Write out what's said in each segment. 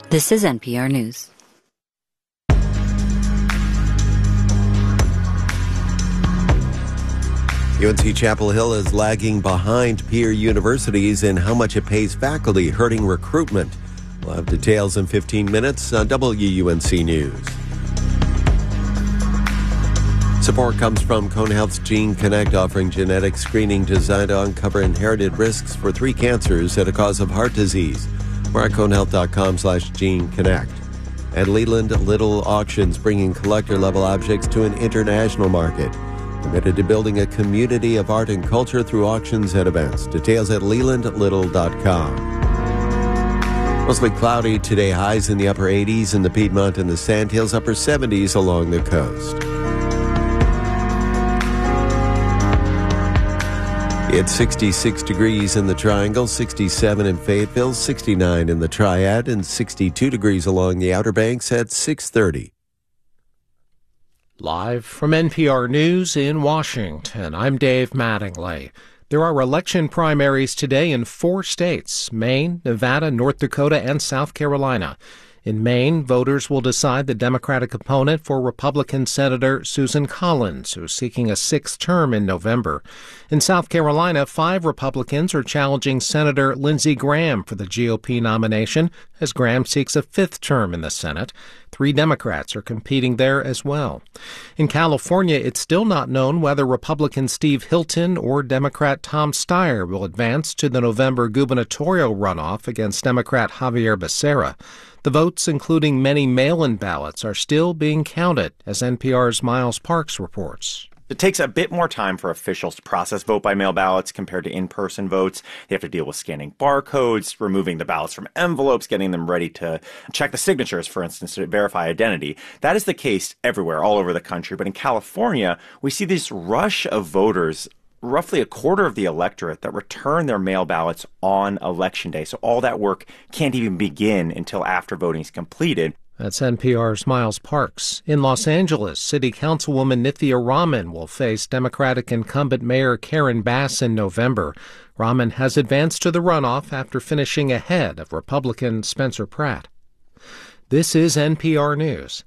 This is NPR News. UNC Chapel Hill is lagging behind peer universities in how much it pays faculty, hurting recruitment. We'll have details in 15 minutes on WUNC News. Support comes from Cone Health's Gene Connect, offering genetic screening designed to uncover inherited risks for 3 cancers at a cause of heart disease. More at conehealth.com/Gene Connect. And Leland Little Auctions, bringing collector-level objects to an international market. Committed to building a community of art and culture through auctions and events. Details at lelandlittle.com. Mostly cloudy today, highs in the upper 80s in the Piedmont and the Sandhills, upper 70s along the coast. It's 66 degrees in the Triangle, 67 in Fayetteville, 69 in the Triad, and 62 degrees along the Outer Banks at 6:30. Live from NPR News in Washington, I'm Dave Mattingly. There are election primaries today in 4 states: Maine, Nevada, North Dakota, and South Carolina. In Maine, voters will decide the Democratic opponent for Republican Senator Susan Collins, who's seeking a 6th term in November. In South Carolina, 5 Republicans are challenging Senator Lindsey Graham for the GOP nomination, as Graham seeks a 5th term in the Senate. 3 Democrats are competing there as well. In California, it's still not known whether Republican Steve Hilton or Democrat Tom Steyer will advance to the November gubernatorial runoff against Democrat Javier Becerra. The votes, including many mail-in ballots, are still being counted, as NPR's Miles Parks reports. It takes a bit more time for officials to process vote-by-mail ballots compared to in-person votes. They have to deal with scanning barcodes, removing the ballots from envelopes, getting them ready to check the signatures, for instance, to verify identity. That is the case everywhere, all over the country. But in California, we see this rush of voters, roughly a quarter of the electorate, that return their mail ballots on Election Day. So all that work can't even begin until after voting is completed. That's NPR's Miles Parks. In Los Angeles, City Councilwoman Nithya Raman will face Democratic incumbent Mayor Karen Bass in November. Raman has advanced to the runoff after finishing ahead of Republican Spencer Pratt. This is NPR News.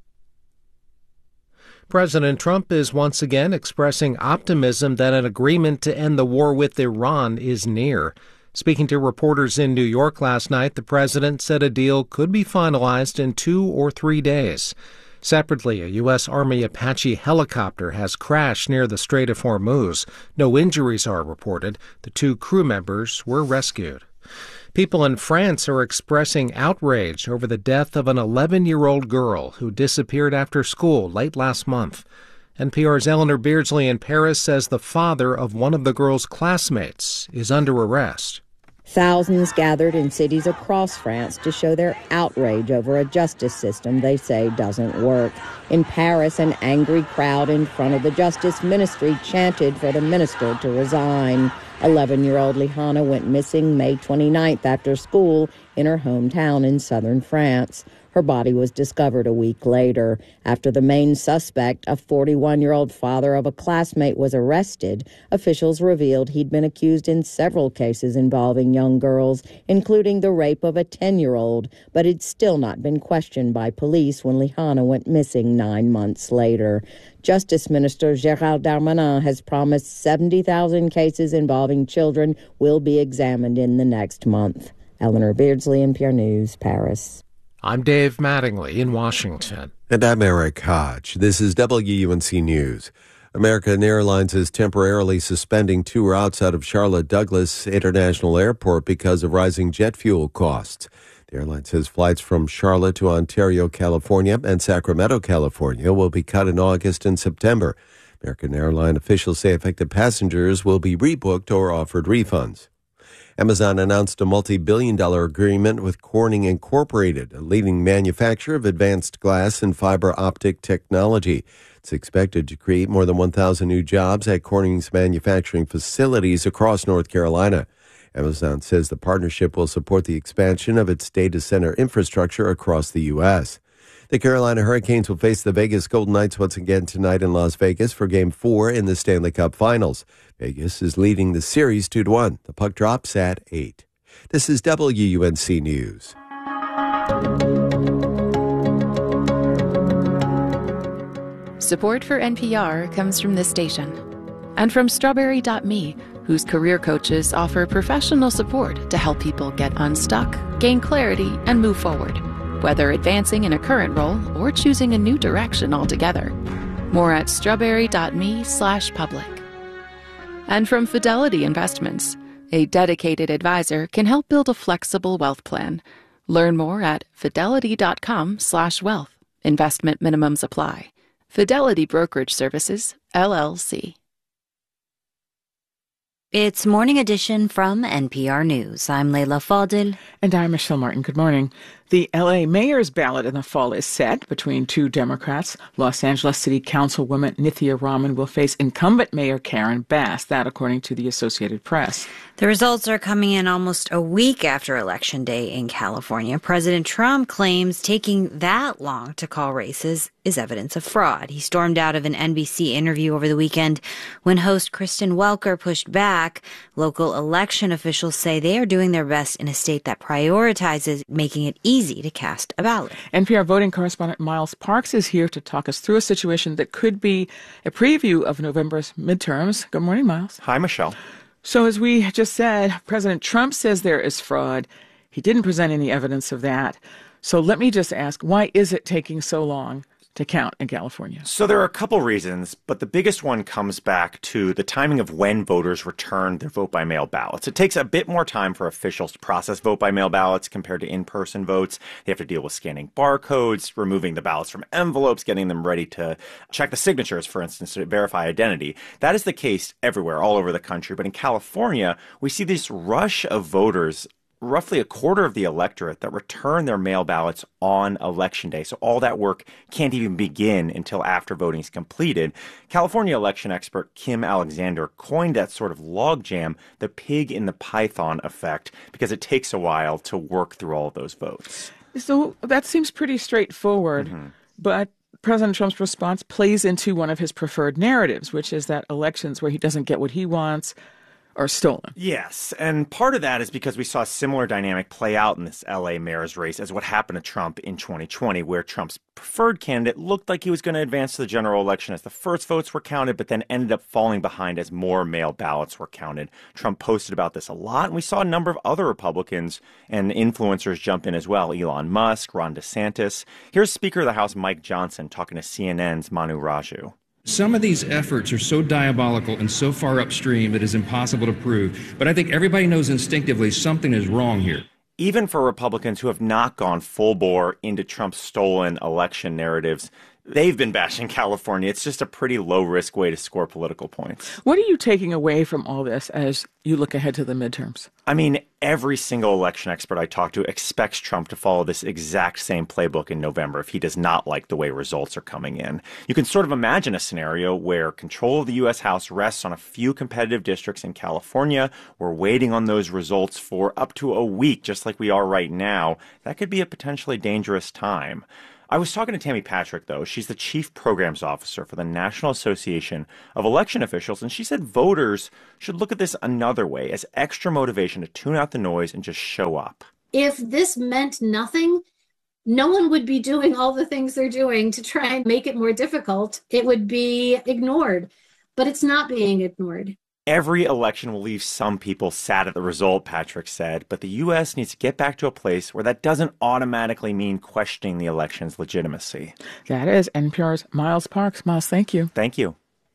President Trump is once again expressing optimism that an agreement to end the war with Iran is near. Speaking to reporters in New York last night, the president said a deal could be finalized in 2 or 3 days. Separately, a U.S. Army Apache helicopter has crashed near the Strait of Hormuz. No injuries are reported. The 2 crew members were rescued. People in France are expressing outrage over the death of an 11-year-old girl who disappeared after school late last month. NPR's Eleanor Beardsley in Paris says the father of one of the girl's classmates is under arrest. Thousands gathered in cities across France to show their outrage over a justice system they say doesn't work. In Paris, an angry crowd in front of the Justice Ministry chanted for the minister to resign. 11-year-old Lihana went missing May 29th after school in her hometown in southern France. Her body was discovered a week later. After the main suspect, a 41-year-old father of a classmate, was arrested, officials revealed he'd been accused in several cases involving young girls, including the rape of a 10-year-old, but had still not been questioned by police when Lihana went missing 9 months later. Justice Minister Gérald Darmanin has promised 70,000 cases involving children will be examined in the next month. Eleanor Beardsley, NPR News, Paris. I'm Dave Mattingly in Washington. And I'm Eric Hodge. This is WUNC News. American Airlines is temporarily suspending 2 routes out of Charlotte Douglas International Airport because of rising jet fuel costs. The airline says flights from Charlotte to Ontario, California and Sacramento, California will be cut in August and September. American Airline officials say affected passengers will be rebooked or offered refunds. Amazon announced a multi-billion-dollar agreement with Corning Incorporated, a leading manufacturer of advanced glass and fiber optic technology. It's expected to create more than 1,000 new jobs at Corning's manufacturing facilities across North Carolina. Amazon says the partnership will support the expansion of its data center infrastructure across the U.S. The Carolina Hurricanes will face the Vegas Golden Knights once again tonight in Las Vegas for Game 4 in the Stanley Cup Finals. Vegas is leading the series 2-1. The puck drops at 8. This is WUNC News. Support for NPR comes from this station and from Strawberry.me, whose career coaches offer professional support to help people get unstuck, gain clarity, and move forward, whether advancing in a current role or choosing a new direction altogether. More at strawberry.me/public. And from Fidelity Investments, a dedicated advisor can help build a flexible wealth plan. Learn more at fidelity.com/wealth. Investment minimums apply. Fidelity Brokerage Services, LLC. It's Morning Edition from NPR News. I'm Leila Fadel. And I'm Michelle Martin. Good morning. The L.A. mayor's ballot in the fall is set between two Democrats. Los Angeles City Councilwoman Nithya Raman will face incumbent Mayor Karen Bass, that according to the Associated Press. The results are coming in almost a week after Election Day in California. President Trump claims taking that long to call races is evidence of fraud. He stormed out of an NBC interview over the weekend when host Kristen Welker pushed back. Local election officials say they are doing their best in a state that prioritizes making it easy to cast a ballot. NPR voting correspondent Miles Parks is here to talk us through a situation that could be a preview of November's midterms. Good morning, Miles. Hi, Michelle. So as we just said, President Trump says there is fraud. He didn't present any evidence of that. So let me just ask, why is it taking so long to count in California? So there are a couple reasons, but the biggest one comes back to the timing of when voters return their vote-by-mail ballots. It takes a bit more time for officials to process vote-by-mail ballots compared to in-person votes. They have to deal with scanning barcodes, removing the ballots from envelopes, getting them ready to check the signatures, for instance, to verify identity. That is the case everywhere, all over the country. But in California, we see this rush of voters, roughly a quarter of the electorate, that return their mail ballots on Election Day. So all that work can't even begin until after voting is completed. California election expert Kim Alexander coined that sort of logjam the pig in the python effect, because it takes a while to work through all of those votes. So that seems pretty straightforward, but President Trump's response plays into one of his preferred narratives, which is that elections where he doesn't get what he wants are stolen. Yes, and part of that is because we saw a similar dynamic play out in this L.A. mayor's race as what happened to Trump in 2020, where Trump's preferred candidate looked like he was going to advance to the general election as the first votes were counted, but then ended up falling behind as more mail ballots were counted. Trump posted about this a lot, and we saw a number of other Republicans and influencers jump in as well. Elon Musk, Ron DeSantis. Here's Speaker of the House Mike Johnson talking to CNN's Manu Raju. Some of these efforts are so diabolical and so far upstream that it's impossible to prove. But I think everybody knows instinctively something is wrong here. Even for Republicans who have not gone full bore into Trump's stolen election narratives, they've been bashing California. It's just a pretty low-risk way to score political points. What are you taking away from all this as you look ahead to the midterms? I mean, every single election expert I talk to expects Trump to follow this exact same playbook in November if he does not like the way results are coming in. You can sort of imagine a scenario where control of the U.S. House rests on a few competitive districts in California. We're waiting on those results for up to a week, just like we are right now. That could be a potentially dangerous time. I was talking to Tammy Patrick, though. She's the Chief Programs Officer for the National Association of Election Officials, and she said voters should look at this another way, as extra motivation to tune out the noise and just show up. If this meant nothing, no one would be doing all the things they're doing to try and make it more difficult. It would be ignored, but it's not being ignored. Every election will leave some people sad at the result, Patrick said, but the U.S. needs to get back to a place where that doesn't automatically mean questioning the election's legitimacy. That is NPR's Miles Parks. Miles, thank you. Thank you.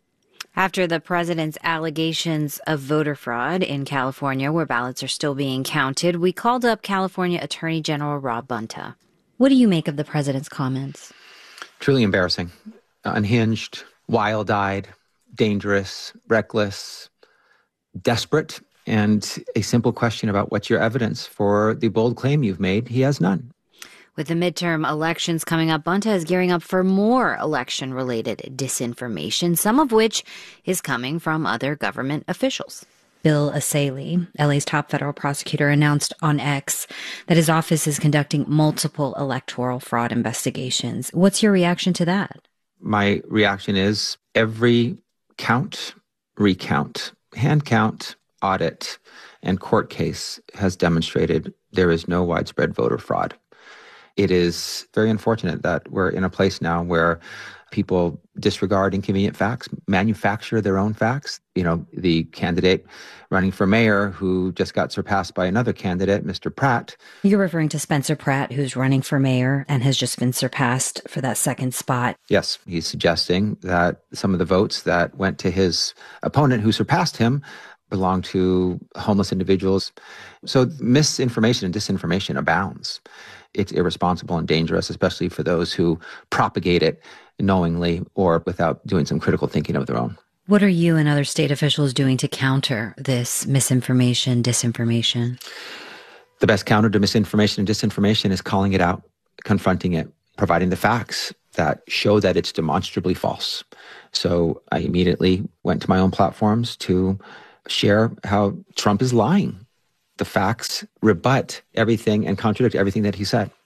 After the president's allegations of voter fraud in California, where ballots are still being counted, we called up California Attorney General Rob Bonta. What do you make of the president's comments? Truly embarrassing, unhinged, wild-eyed, dangerous, reckless, desperate, and a simple question about what's your evidence for the bold claim you've made. He has none. With the midterm elections coming up, Bonta is gearing up for more election-related disinformation, some of which is coming from other government officials. Bill Asalee, LA's top federal prosecutor, announced on X that his office is conducting multiple electoral fraud investigations. What's your reaction to that? My reaction is every count, recount, hand count, audit, and court case has demonstrated there is no widespread voter fraud. It is very unfortunate that we're in a place now where people disregard inconvenient facts, manufacture their own facts. The candidate running for mayor who just got surpassed by another candidate, Mr. Pratt. You're referring to Spencer Pratt, who's running for mayor and has just been surpassed for that second spot. Yes, he's suggesting that some of the votes that went to his opponent who surpassed him belong to homeless individuals. So misinformation and disinformation abounds. It's irresponsible and dangerous, especially for those who propagate it knowingly or without doing some critical thinking of their own. What are you and other state officials doing to counter this misinformation, disinformation? The best counter to misinformation and disinformation is calling it out, confronting it, providing the facts that show that it's demonstrably false. So I immediately went to my own platforms to share how Trump is lying. The facts rebut everything and contradict everything that he said.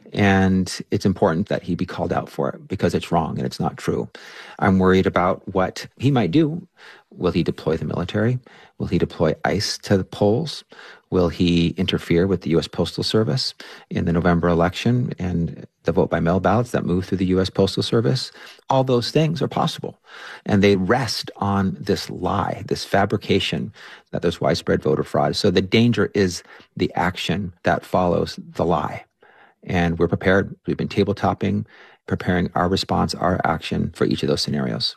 And it's important that he be called out for it because it's wrong and it's not true. I'm worried about what he might do. Will he deploy the military? Will he deploy ICE to the polls? Will he interfere with the U.S. Postal Service in the November election and the vote-by-mail ballots that move through the U.S. Postal Service? All those things are possible. And they rest on this lie, this fabrication that there's widespread voter fraud. So the danger is the action that follows the lie. And we're prepared. We've been tabletopping, preparing our response, our action for each of those scenarios.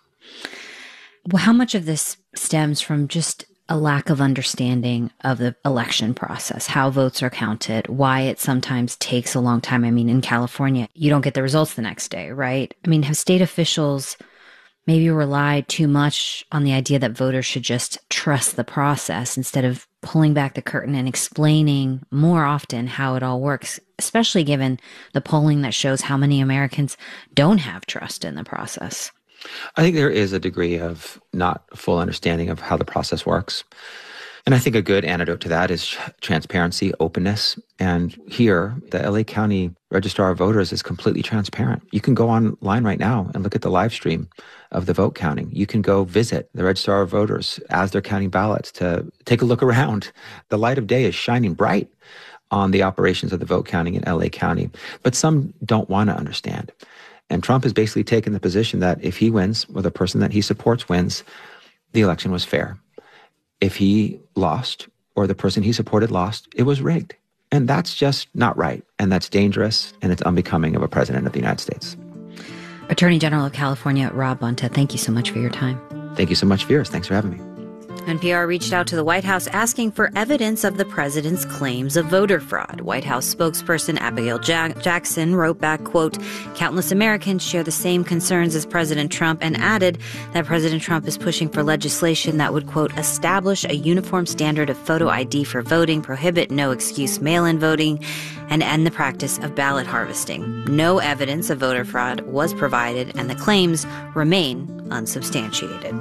Well, how much of this stems from just a lack of understanding of the election process, how votes are counted, why it sometimes takes a long time? I mean, in California, you don't get the results the next day, right? I mean, have state officials maybe relied too much on the idea that voters should just trust the process instead of pulling back the curtain and explaining more often how it all works, especially given the polling that shows how many Americans don't have trust in the process? I think there is a degree of not full understanding of how the process works. And I think a good antidote to that is transparency, openness. And here, the LA County Registrar of Voters is completely transparent. You can go online right now and look at the live stream of the vote counting. You can go visit the Registrar of Voters as they're counting ballots to take a look around. The light of day is shining bright on the operations of the vote counting in LA County. But some don't want to understand. And Trump has basically taken the position that if he wins, or the person that he supports wins, the election was fair. If he lost, or the person he supported lost, it was rigged. And that's just not right. And that's dangerous, and it's unbecoming of a president of the United States. Attorney General of California, Rob Bonta, thank you so much for your time. Thank you so much, Veers. Thanks for having me. NPR reached out to the White House asking for evidence of the president's claims of voter fraud. White House spokesperson Abigail Jackson wrote back, quote, "Countless Americans share the same concerns as President Trump," and added that President Trump is pushing for legislation that would, quote, "establish a uniform standard of photo ID for voting, prohibit no-excuse mail-in voting, and end the practice of ballot harvesting." No evidence of voter fraud was provided, and the claims remain unsubstantiated.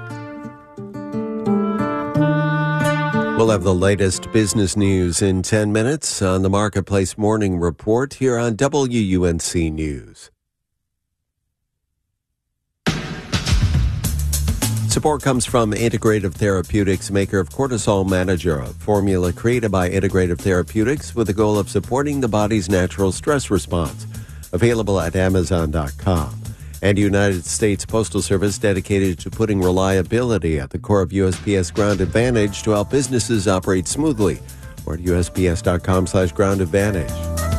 We'll have the latest business news in 10 minutes on the Marketplace Morning Report here on WUNC News. Support comes from Integrative Therapeutics, maker of Cortisol Manager, a formula created by Integrative Therapeutics with the goal of supporting the body's natural stress response. Available at Amazon.com. And United States Postal Service dedicated to putting reliability at the core of USPS Ground Advantage to help businesses operate smoothly. Or at USPS.com/Ground Advantage.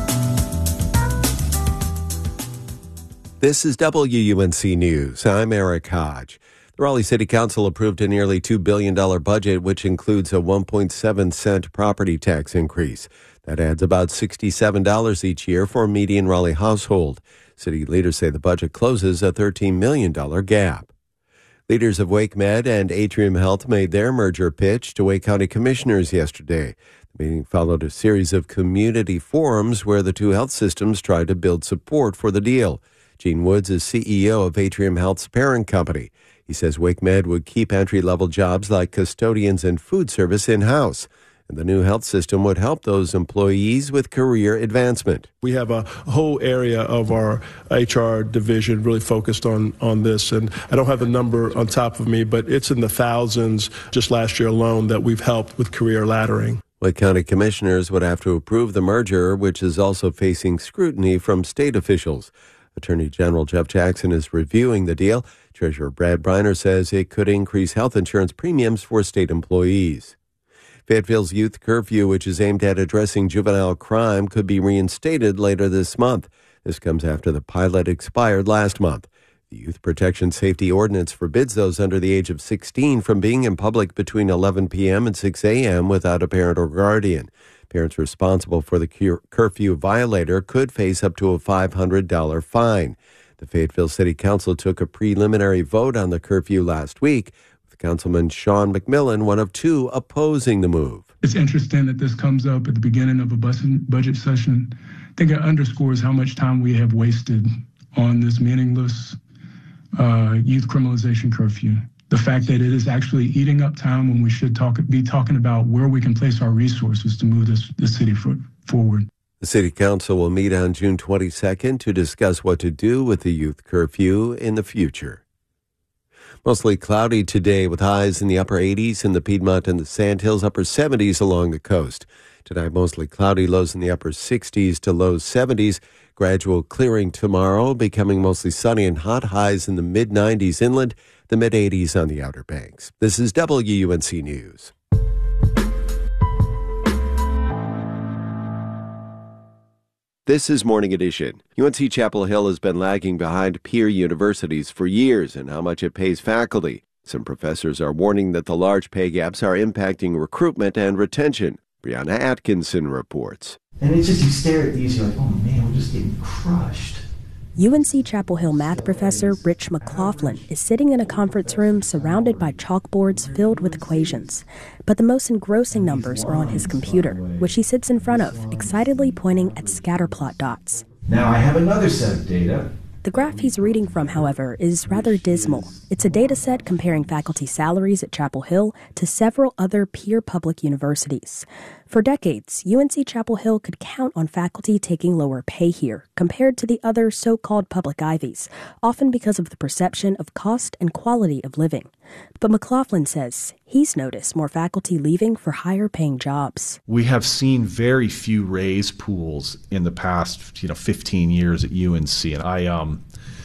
This is WUNC News. I'm Eric Hodge. The Raleigh City Council approved a nearly $2 billion budget, which includes a 1.7 cent property tax increase. That adds about $67 each year for a median Raleigh household. City leaders say the budget closes a $13 million gap. Leaders of WakeMed and Atrium Health made their merger pitch to Wake County commissioners yesterday. The meeting followed a series of community forums where the two health systems tried to build support for the deal. Gene Woods is CEO of Atrium Health's parent company. He says WakeMed would keep entry-level jobs like custodians and food service in-house. And the new health system would help those employees with career advancement. We have a whole area of our HR division really focused on this. And I don't have the number on top of me, but it's in the thousands just last year alone that we've helped with career laddering. Wake County commissioners would have to approve the merger, which is also facing scrutiny from state officials. Attorney General Jeff Jackson is reviewing the deal. Treasurer Brad Briner says it could increase health insurance premiums for state employees. Fayetteville's youth curfew, which is aimed at addressing juvenile crime, could be reinstated later this month. This comes after the pilot expired last month. The Youth Protection Safety Ordinance forbids those under the age of 16 from being in public between 11 p.m. and 6 a.m. without a parent or guardian. Parents responsible for the curfew violator could face up to a $500 fine. The Fayetteville City Council took a preliminary vote on the curfew last week, with Councilman Sean McMillan, one of two, opposing the move. It's interesting that this comes up at the beginning of a budget session. I think it underscores how much time we have wasted on this meaningless youth criminalization curfew. The fact that it is actually eating up time when we should be talking about where we can place our resources to move this city forward. The City Council will meet on June 22nd to discuss what to do with the youth curfew in the future. Mostly cloudy today with highs in the upper 80s in the Piedmont and the Sandhills, upper 70s along the coast. Tonight, mostly cloudy, lows in the upper 60s to low 70s. Gradual clearing tomorrow, becoming mostly sunny and hot, highs in the mid-90s inland, the mid-80s on the Outer Banks. This is WUNC News. This is Morning Edition. UNC Chapel Hill has been lagging behind peer universities for years in how much it pays faculty. Some professors are warning that the large pay gaps are impacting recruitment and retention. Brianna Atkinson reports. And it's just, you stare at these, you're like, oh man, we're just getting crushed. UNC Chapel Hill math professor Rich McLaughlin is sitting in a conference room surrounded by chalkboards filled with equations. But the most engrossing numbers are on his computer, which he sits in front of, excitedly pointing at scatterplot dots. Now I have another set of data. The graph he's reading from, however, is rather dismal. It's a data set comparing faculty salaries at Chapel Hill to several other peer public universities. For decades, UNC Chapel Hill could count on faculty taking lower pay here compared to the other so-called public Ivies, often because of the perception of cost and quality of living. But McLaughlin says he's noticed more faculty leaving for higher-paying jobs. We have seen very few raise pools in the past, 15 years at UNC, and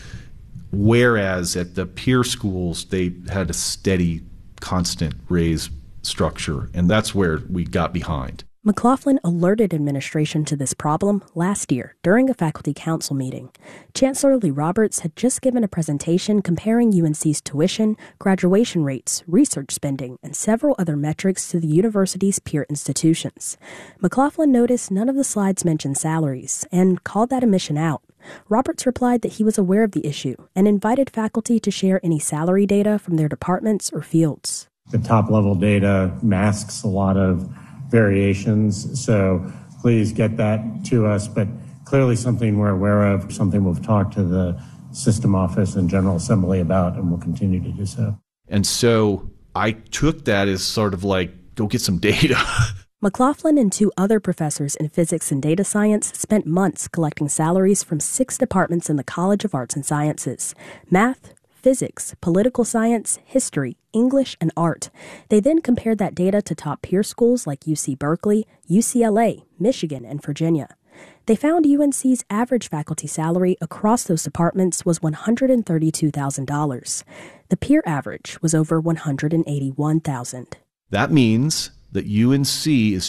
whereas at the peer schools they had a steady, constant raise structure, and that's where we got behind. McLaughlin alerted administration to this problem last year during a faculty council meeting. Chancellor Lee Roberts had just given a presentation comparing UNC's tuition, graduation rates, research spending, and several other metrics to the university's peer institutions. McLaughlin noticed none of the slides mentioned salaries and called that a mission out. Roberts replied that he was aware of the issue and invited faculty to share any salary data from their departments or fields. The top-level data masks a lot of variations, so please get that to us, but clearly something we're aware of, something we've talked to the system office and General Assembly about, and we'll continue to do so. And so I took that as sort of like, go get some data. McLaughlin and two other professors in physics and data science spent months collecting salaries from 6 departments in the College of Arts and Sciences: math, physics, political science, history, English, and art. They then compared that data to top peer schools like UC Berkeley, UCLA, Michigan, and Virginia. They found UNC's average faculty salary across those departments was $132,000. The peer average was over $181,000. That means that UNC is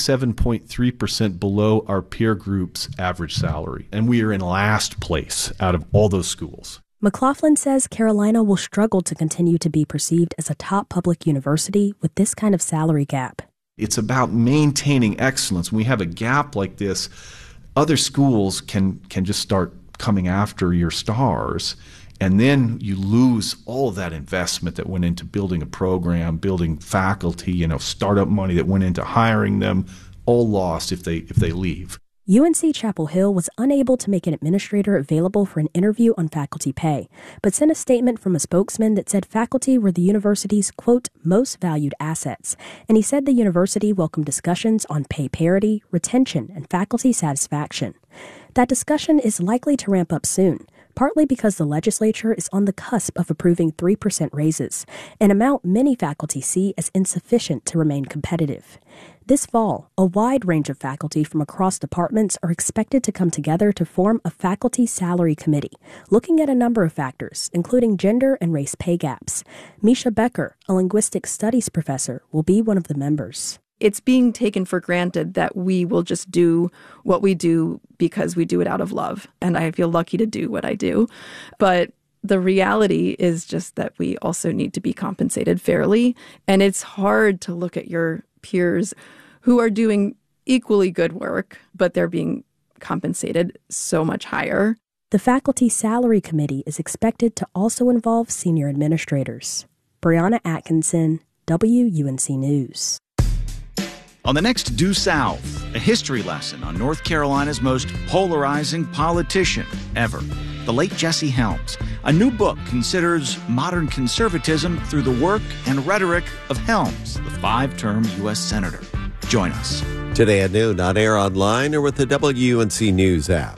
27.3% below our peer group's average salary, and we are in last place out of all those schools. McLaughlin says Carolina will struggle to continue to be perceived as a top public university with this kind of salary gap. It's about maintaining excellence. When we have a gap like this, other schools can just start coming after your stars, and then you lose all of that investment that went into building a program, building faculty, startup money that went into hiring them, all lost if they leave. UNC Chapel Hill was unable to make an administrator available for an interview on faculty pay, but sent a statement from a spokesman that said faculty were the university's, quote, most valued assets, and he said the university welcomed discussions on pay parity, retention, and faculty satisfaction. That discussion is likely to ramp up soon, partly because the legislature is on the cusp of approving 3% raises, an amount many faculty see as insufficient to remain competitive. This fall, a wide range of faculty from across departments are expected to come together to form a faculty salary committee, looking at a number of factors, including gender and race pay gaps. Misha Becker, a linguistic studies professor, will be one of the members. It's being taken for granted that we will just do what we do because we do it out of love. And I feel lucky to do what I do. But the reality is just that we also need to be compensated fairly. And it's hard to look at your peers who are doing equally good work, but they're being compensated so much higher. The Faculty Salary Committee is expected to also involve senior administrators. Brianna Atkinson, WUNC News. On the next Due South, a history lesson on North Carolina's most polarizing politician ever, the late Jesse Helms. A new book considers modern conservatism through the work and rhetoric of Helms, the 5-term U.S. Senator. Join us. Today at noon, on air, online, or with the WUNC News app.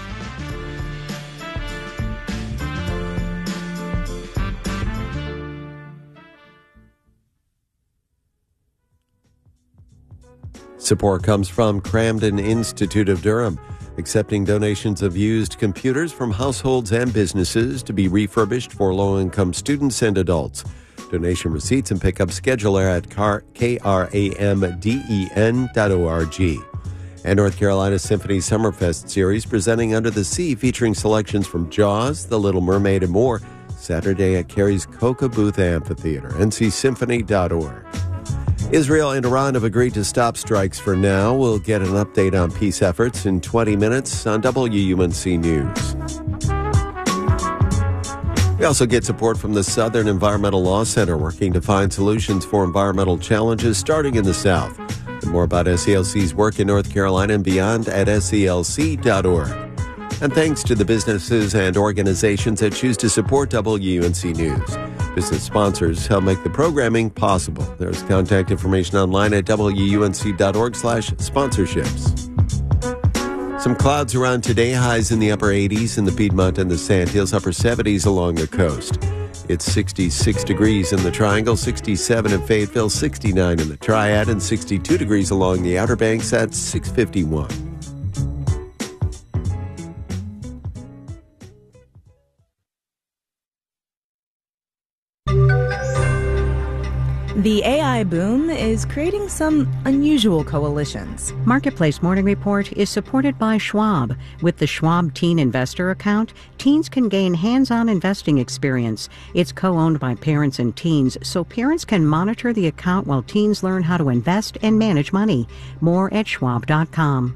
Support comes from Cramden Institute of Durham, accepting donations of used computers from households and businesses to be refurbished for low-income students and adults. Donation receipts and pickup schedule are at kramden.org. And North Carolina Symphony Summerfest series presenting Under the Sea, featuring selections from Jaws, The Little Mermaid, and more, Saturday at Cary's Coca Booth Amphitheater, ncsymphony.org. Israel and Iran have agreed to stop strikes for now. We'll get an update on peace efforts in 20 minutes on WUNC News. We also get support from the Southern Environmental Law Center, working to find solutions for environmental challenges starting in the South. And more about SELC's work in North Carolina and beyond at SELC.org. And thanks to the businesses and organizations that choose to support WUNC News. Business sponsors help make the programming possible. There's contact information online at WUNC.org/sponsorships. Some clouds around today, highs in the upper 80s in the Piedmont and the Sandhills, upper 70s along the coast. It's 66 degrees in the Triangle, 67 in Fayetteville, 69 in the Triad, and 62 degrees along the Outer Banks at 651. The AI boom is creating some unusual coalitions. Marketplace Morning Report is supported by Schwab. With the Schwab Teen Investor account, teens can gain hands-on investing experience. It's co-owned by parents and teens, so parents can monitor the account while teens learn how to invest and manage money. More at schwab.com.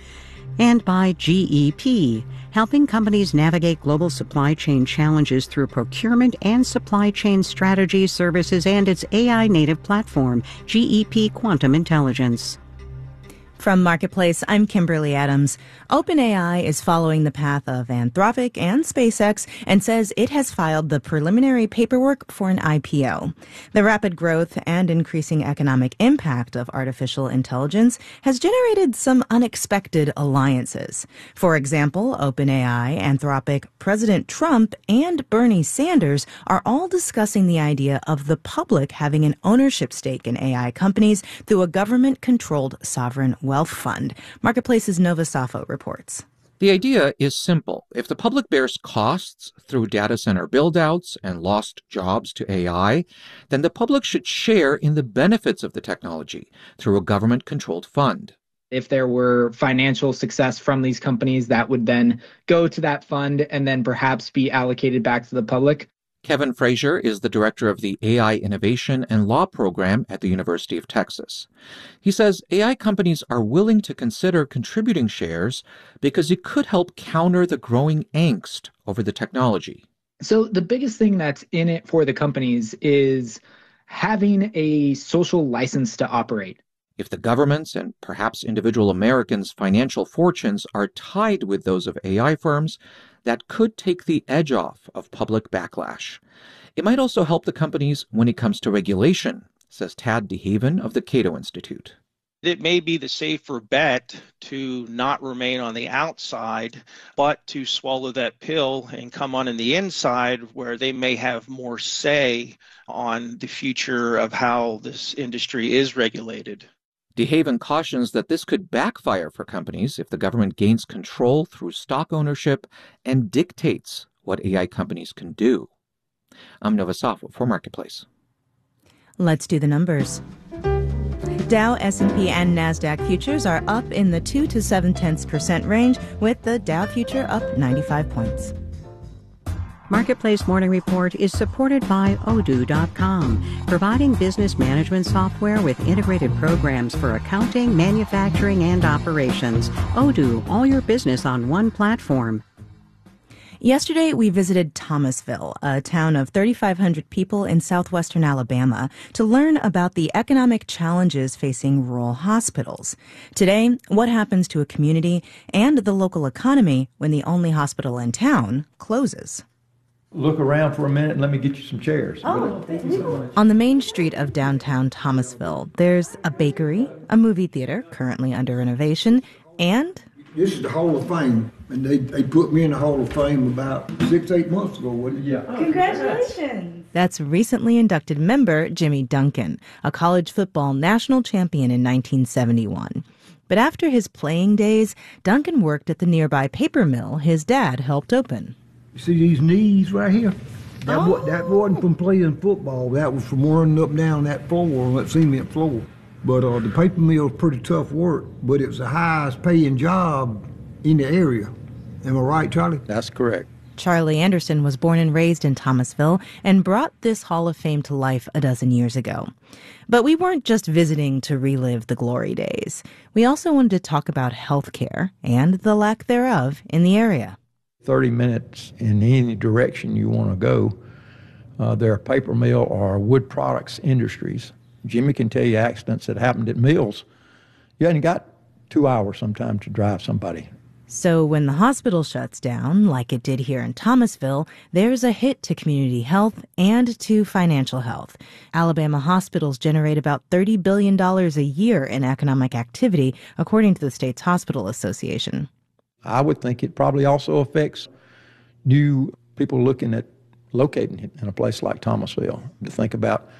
And by GEP, helping companies navigate global supply chain challenges through procurement and supply chain strategy services and its AI-native platform, GEP Quantum Intelligence. From Marketplace, I'm Kimberly Adams. OpenAI is following the path of Anthropic and SpaceX and says it has filed the preliminary paperwork for an IPO. The rapid growth and increasing economic impact of artificial intelligence has generated some unexpected alliances. For example, OpenAI, Anthropic, President Trump, and Bernie Sanders are all discussing the idea of the public having an ownership stake in AI companies through a government-controlled sovereign wealth fund. Marketplace's Nova Safo reports. The idea is simple. If the public bears costs through data center build-outs and lost jobs to AI, then the public should share in the benefits of the technology through a government-controlled fund. If there were financial success from these companies, that would then go to that fund and then perhaps be allocated back to the public. Kevin Frazier is the director of the AI Innovation and Law Program at the University of Texas. He says AI companies are willing to consider contributing shares because it could help counter the growing angst over the technology. So the biggest thing that's in it for the companies is having a social license to operate. If the government's and perhaps individual Americans' financial fortunes are tied with those of AI firms, that could take the edge off of public backlash. It might also help the companies when it comes to regulation, says Tad DeHaven of the Cato Institute. It may be the safer bet to not remain on the outside, but to swallow that pill and come on the inside where they may have more say on the future of how this industry is regulated. DeHaven cautions that this could backfire for companies if the government gains control through stock ownership and dictates what AI companies can do. I'm Nova Safo for Marketplace. Let's do the numbers. Dow, S&P, and NASDAQ futures are up in the 2 to 0.7% range, with the Dow future up 95 points. Marketplace Morning Report is supported by Odoo.com, providing business management software with integrated programs for accounting, manufacturing, and operations. Odoo, all your business on one platform. Yesterday, we visited Thomasville, a town of 3,500 people in southwestern Alabama, to learn about the economic challenges facing rural hospitals. Today, what happens to a community and the local economy when the only hospital in town closes? Look around for a minute and let me get you some chairs. On the main street of downtown Thomasville, there's a bakery, a movie theater currently under renovation, and... This is the Hall of Fame, and they put me in the Hall of Fame about 6-8 months ago, wasn't it? Yeah. Congratulations! That's recently inducted member Jimmy Duncan, a college football national champion in 1971. But after his playing days, Duncan worked at the nearby paper mill his dad helped open. You see these knees right here? That wasn't from playing football. That was from running up and down that floor, on that cement floor. But the paper mill is pretty tough work, but it's the highest paying job in the area. Am I right, Charlie? That's correct. Charlie Anderson was born and raised in Thomasville and brought this Hall of Fame to life a dozen years ago. But we weren't just visiting to relive the glory days. We also wanted to talk about health care and the lack thereof in the area. 30 minutes in any direction you want to go, there are paper mill or wood products industries. Jimmy can tell you accidents that happened at mills. You hadn't got 2 hours sometimes to drive somebody. So when the hospital shuts down, like it did here in Thomasville, there's a hit to community health and to financial health. Alabama hospitals generate about $30 billion a year in economic activity, according to the state's hospital association. I would think it probably also affects new people looking at locating in a place like Thomasville, to think about,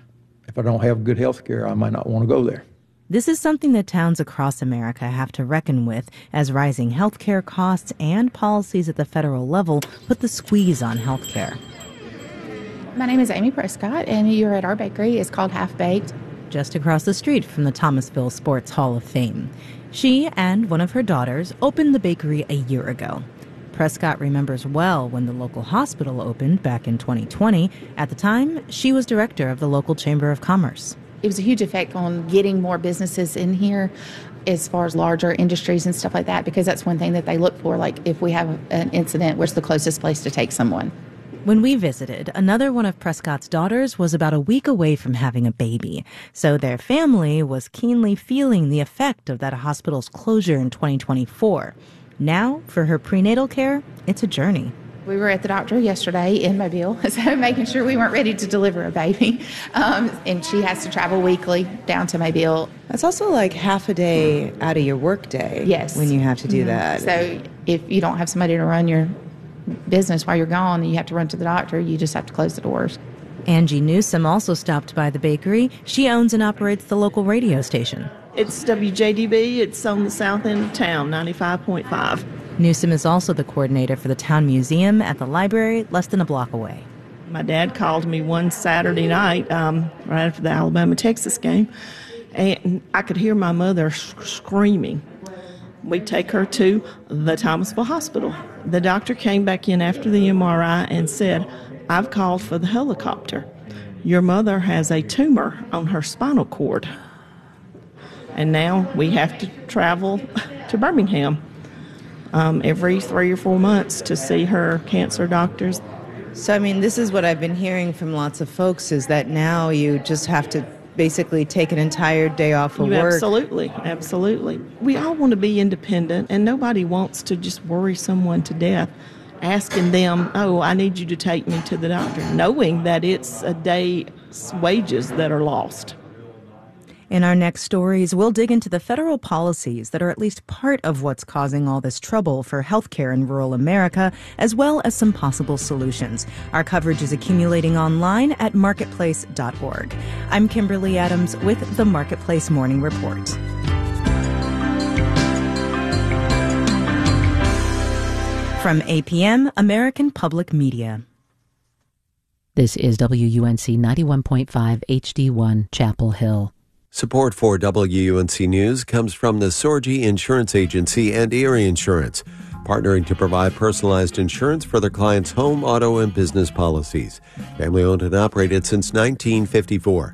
if I don't have good health care, I might not want to go there. This is something that towns across America have to reckon with as rising health care costs and policies at the federal level put the squeeze on health care. My name is Amy Prescott, and you're at our bakery. It's called Half Baked. Just across the street from the Thomasville Sports Hall of Fame. She and one of her daughters opened the bakery a year ago. Prescott remembers well when the local hospital opened back in 2020. At the time, she was director of the local Chamber of Commerce. It was a huge effect on getting more businesses in here as far as larger industries and stuff like that, because that's one thing that they look for. Like, if we have an incident, where's the closest place to take someone? When we visited, another one of Prescott's daughters was about a week away from having a baby. So their family was keenly feeling the effect of that hospital's closure in 2024. Now, for her prenatal care, it's a journey. We were at the doctor yesterday in Mobile, so making sure we weren't ready to deliver a baby. And she has to travel weekly down to Mobile. That's also like half a day out of your work day. Yes. When you have to do that. So if you don't have somebody to run your business while you're gone and you have to run to the doctor, you just have to close the doors. Angie Newsom also stopped by the bakery. She owns and operates the local radio station. It's WJDB. It's on the south end of town, 95.5. Newsom is also the coordinator for the town museum at the library less than a block away. My dad called me one Saturday night right after the Alabama-Texas game, and I could hear my mother screaming. We take her to the Thomasville Hospital. The doctor came back in after the MRI and said, "I've called for the helicopter. Your mother has a tumor on her spinal cord." And now we have to travel to Birmingham every 3 or 4 months to see her cancer doctors. So, I mean, this is what I've been hearing from lots of folks, is that now you just have to basically take an entire day off of work. Absolutely. We all want to be independent, and nobody wants to just worry someone to death, asking them, "Oh, I need you to take me to the doctor," knowing that it's a day's wages that are lost. In our next stories, we'll dig into the federal policies that are at least part of what's causing all this trouble for healthcare in rural America, as well as some possible solutions. Our coverage is accumulating online at marketplace.org. I'm Kimberly Adams with the Marketplace Morning Report. From APM, American Public Media. This is WUNC 91.5 HD1 Chapel Hill. Support for WUNC News comes from the Sorgi Insurance Agency and Erie Insurance, partnering to provide personalized insurance for their clients' home, auto, and business policies. Family owned and operated since 1954.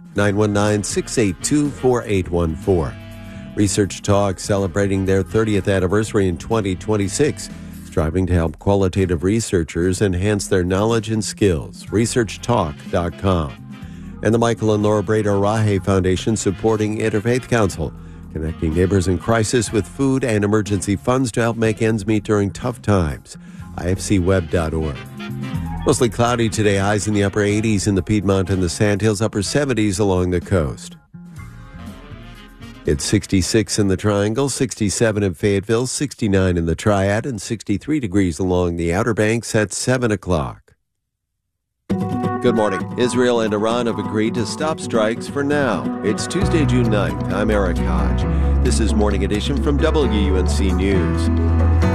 919-682-4814. Research Talk celebrating their 30th anniversary in 2026. Striving to help qualitative researchers enhance their knowledge and skills. ResearchTalk.com. And the Michael and Laura Brader Rahe Foundation supporting Interfaith Council, connecting neighbors in crisis with food and emergency funds to help make ends meet during tough times. IFCweb.org. Mostly cloudy today, highs in the upper 80s in the Piedmont and the Sandhills, upper 70s along the coast. It's 66 in the Triangle, 67 in Fayetteville, 69 in the Triad, and 63 degrees along the Outer Banks at 7 o'clock. Good morning. Israel and Iran have agreed to stop strikes for now. It's Tuesday, June 9th. I'm Eric Hodge. This is Morning Edition from WUNC News.